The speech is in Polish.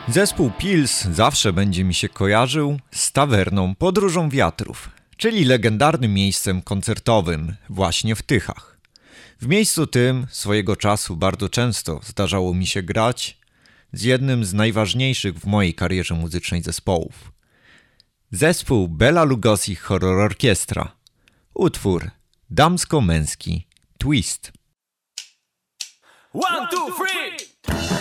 Zespół Pils zawsze będzie mi się kojarzył z tawerną Podróżą Wiatrów, czyli legendarnym miejscem koncertowym właśnie w Tychach. W miejscu tym swojego czasu bardzo często zdarzało mi się grać z jednym z najważniejszych w mojej karierze muzycznej zespołów. Zespół Bela Lugosi Horror Orkiestra. Utwór damsko-męski Twist. 1, 2, 3!